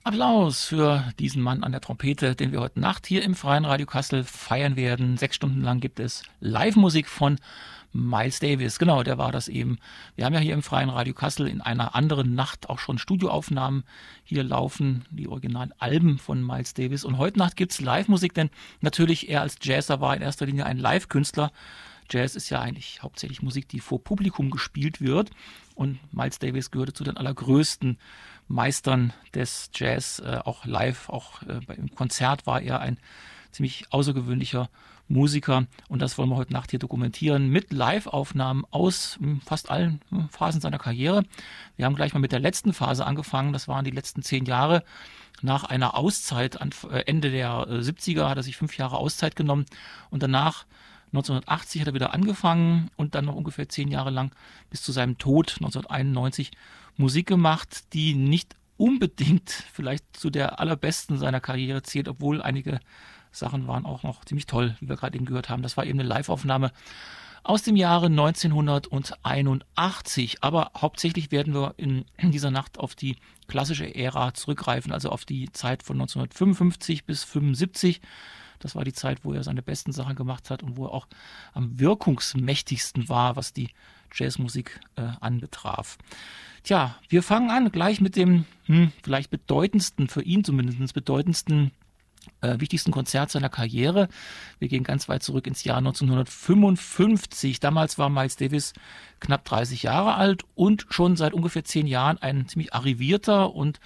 Applaus für diesen Mann an der Trompete, den wir heute Nacht hier im Freien Radio Kassel feiern werden. 6 Stunden lang gibt es Live-Musik von Miles Davis. Genau, der war das eben. Wir haben ja hier im Freien Radio Kassel in einer anderen Nacht auch schon Studioaufnahmen. Hier laufen die originalen Alben von Miles Davis. Und heute Nacht gibt es Live-Musik, denn natürlich er als Jazzer war in erster Linie ein Live-Künstler. Jazz ist ja eigentlich hauptsächlich Musik, die vor Publikum gespielt wird. Und Miles Davis gehörte zu den allergrößten Meistern des Jazz, auch live, auch im Konzert war er ein ziemlich außergewöhnlicher Musiker. Und das wollen wir heute Nacht hier dokumentieren mit Live-Aufnahmen aus fast allen Phasen seiner Karriere. Wir haben gleich mal mit der letzten Phase angefangen. Das waren die letzten 10 Jahre. Nach einer Auszeit, Ende der 70er, hat er sich 5 Jahre Auszeit genommen und danach 1980 hat er wieder angefangen und dann noch ungefähr 10 Jahre lang bis zu seinem Tod 1991 Musik gemacht, die nicht unbedingt vielleicht zu der allerbesten seiner Karriere zählt, obwohl einige Sachen waren auch noch ziemlich toll, wie wir gerade eben gehört haben. Das war eben eine Live-Aufnahme aus dem Jahre 1981. Aber hauptsächlich werden wir in dieser Nacht auf die klassische Ära zurückgreifen, also auf die Zeit von 1955 bis 1975. Das war die Zeit, wo er seine besten Sachen gemacht hat und wo er auch am wirkungsmächtigsten war, was die Jazzmusik anbetraf. Tja, wir fangen an gleich mit dem vielleicht bedeutendsten, für ihn zumindest bedeutendsten, wichtigsten Konzert seiner Karriere. Wir gehen ganz weit zurück ins Jahr 1955. Damals war Miles Davis knapp 30 Jahre alt und schon seit ungefähr 10 Jahren ein ziemlich arrivierter und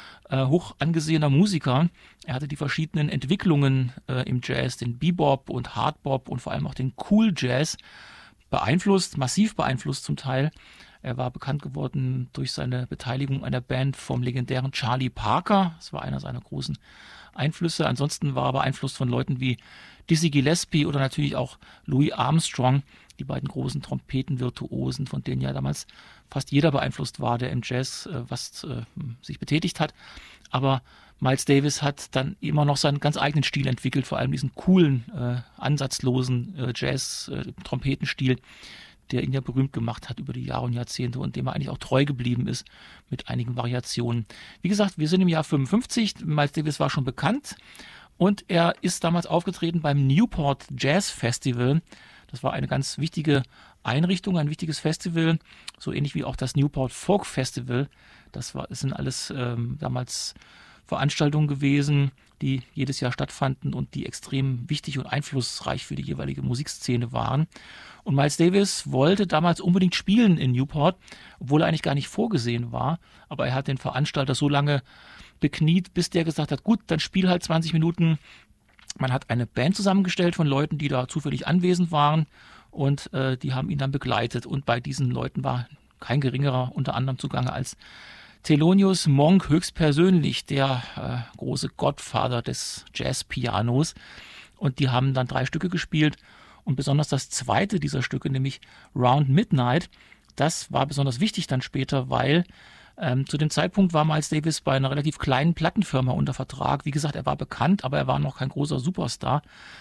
hoch angesehener Musiker. Er hatte die verschiedenen Entwicklungen im Jazz, den Bebop und Hardbop und vor allem auch den Cool Jazz beeinflusst, massiv beeinflusst zum Teil. Er war bekannt geworden durch seine Beteiligung an der Band vom legendären Charlie Parker. Das war einer seiner großen Einflüsse. Ansonsten war er beeinflusst von Leuten wie Dizzy Gillespie oder natürlich auch Louis Armstrong, die beiden großen Trompetenvirtuosen, von denen ja damals fast jeder beeinflusst war, der im Jazz sich betätigt hat. Aber Miles Davis hat dann immer noch seinen ganz eigenen Stil entwickelt, vor allem diesen coolen, ansatzlosen Jazz-Trompetenstil, der ihn ja berühmt gemacht hat über die Jahre und Jahrzehnte und dem er eigentlich auch treu geblieben ist mit einigen Variationen. Wie gesagt, wir sind im Jahr 55, Miles Davis war schon bekannt und er ist damals aufgetreten beim Newport Jazz Festival. Das war eine ganz wichtige Einrichtung, ein wichtiges Festival, so ähnlich wie auch das Newport Folk Festival. Es sind alles damals Veranstaltungen gewesen, die jedes Jahr stattfanden und die extrem wichtig und einflussreich für die jeweilige Musikszene waren. Und Miles Davis wollte damals unbedingt spielen in Newport, obwohl er eigentlich gar nicht vorgesehen war. Aber er hat den Veranstalter so lange bekniet, bis der gesagt hat, gut, dann spiel halt 20 Minuten. Man hat eine Band zusammengestellt von Leuten, die da zufällig anwesend waren und die haben ihn dann begleitet. Und bei diesen Leuten war kein geringerer unter anderem zugange als Thelonious Monk höchstpersönlich, der große Godfather des Jazz-Pianos. Und die haben dann 3 Stücke gespielt. Und besonders das zweite dieser Stücke, nämlich Round Midnight, das war besonders wichtig dann später, weil zu dem Zeitpunkt war Miles Davis bei einer relativ kleinen Plattenfirma unter Vertrag. Wie gesagt, er war bekannt, aber er war noch kein großer Superstar.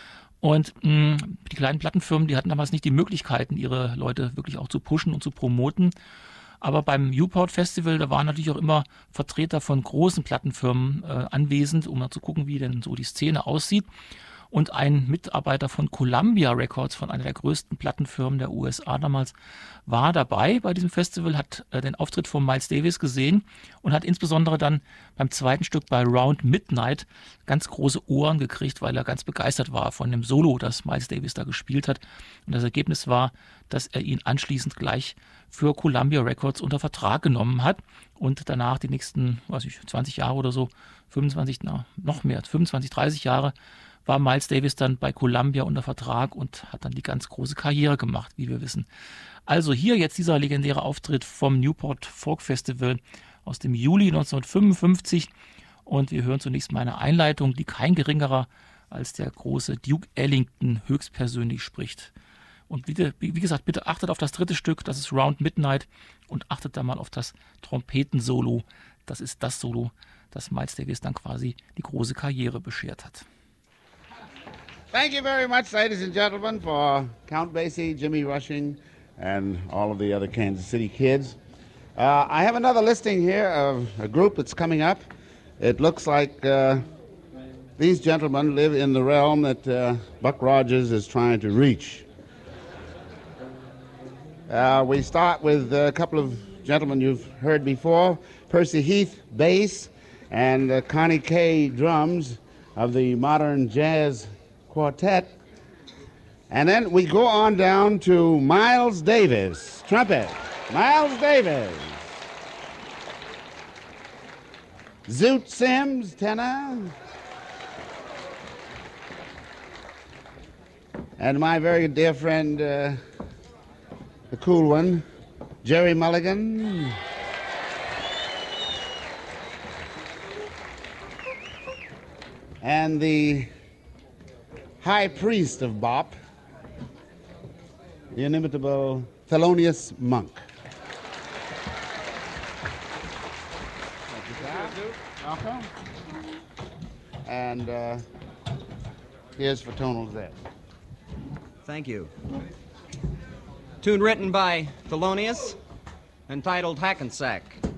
Und die kleinen Plattenfirmen, die hatten damals nicht die Möglichkeiten, ihre Leute wirklich auch zu pushen und zu promoten. Aber beim Newport Festival, da waren natürlich auch immer Vertreter von großen Plattenfirmen anwesend, um mal zu gucken, wie denn so die Szene aussieht. Und ein Mitarbeiter von Columbia Records, von einer der größten Plattenfirmen der USA damals, war dabei bei diesem Festival, hat den Auftritt von Miles Davis gesehen und hat insbesondere dann beim zweiten Stück bei Round Midnight ganz große Ohren gekriegt, weil er ganz begeistert war von dem Solo, das Miles Davis da gespielt hat. Und das Ergebnis war, dass er ihn anschließend gleich für Columbia Records unter Vertrag genommen hat und danach die nächsten, 20 Jahre oder so, 25, 30 Jahre war Miles Davis dann bei Columbia unter Vertrag und hat dann die ganz große Karriere gemacht, wie wir wissen. Also hier jetzt dieser legendäre Auftritt vom Newport Folk Festival aus dem Juli 1955 und wir hören zunächst mal eine Einleitung, die kein geringerer als der große Duke Ellington höchstpersönlich spricht. Und bitte, wie gesagt, bitte achtet auf das dritte Stück, das ist Round Midnight und achtet da mal auf das Trompetensolo. Das ist das Solo, das Miles Davis dann quasi die große Karriere beschert hat. Thank you very much, ladies and gentlemen, for Count Basie, Jimmy Rushing, and all of the other Kansas City kids. I have another listing here of a group that's coming up. It looks like these gentlemen live in the realm that Buck Rogers is trying to reach. We start with a couple of gentlemen you've heard before, Percy Heath, bass, and Connie Kay, drums of the Modern Jazz Quartet. And then we go on down to Miles Davis, trumpet. Miles Davis. Zoot Sims, tenor. And my very dear friend, the cool one, Jerry Mulligan. And the high priest of bop, the inimitable Thelonious Monk. Welcome. And here's for Tonal Zed. Thank you. Tune written by Thelonious, entitled Hackensack.